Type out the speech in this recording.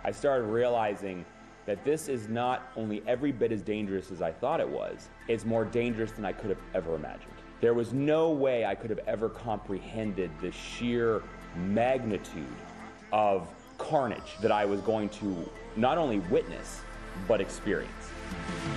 I started realizing that this is not only every bit as dangerous as I thought it was, it's more dangerous than I could have ever imagined. There was no way I could have ever comprehended the sheer magnitude of carnage that I was going to not only witness, but experience.